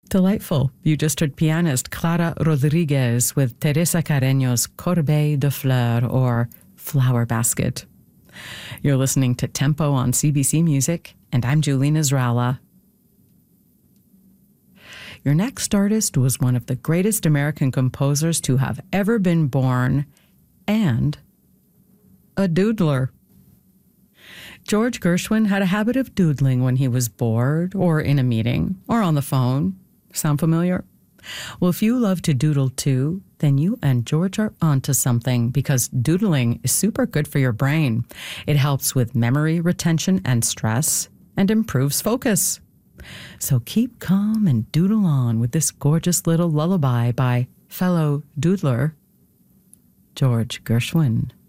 Delightful. You just heard pianist Clara Rodriguez with Teresa Carreño's Corbeille de Fleurs, or Flower Basket. You're listening to Tempo on CBC Music, and I'm Julene Israela. Your next artist was one of the greatest American composers to have ever been born, and a doodler. George Gershwin had a habit of doodling when he was bored, or in a meeting, or on the phone. Sound familiar? Well, if you love to doodle too, then you and George are onto something, because doodling is super good for your brain. It helps with memory retention and stress, and improves focus. So keep calm and doodle on with this gorgeous little lullaby by fellow doodler George Gershwin.